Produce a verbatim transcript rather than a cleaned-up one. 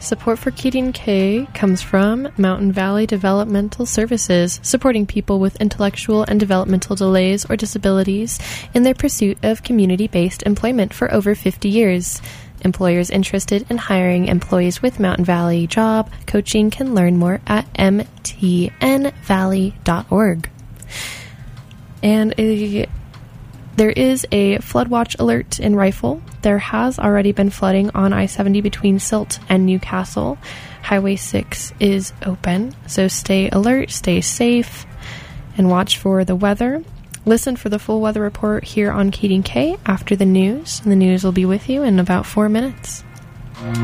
Support for Keating K comes from Mountain Valley Developmental Services, supporting people with intellectual and developmental delays or disabilities in their pursuit of community-based employment for over fifty years. Employers interested in hiring employees with Mountain Valley Job Coaching can learn more at m t n valley dot org. And a, there is a flood watch alert in Rifle. There has already been flooding on I seventy between Silt and Newcastle. Highway six is open, so stay alert, stay safe, and watch for the weather. Listen for the full weather report here on Keating K after the news. The news will be with you in about four minutes.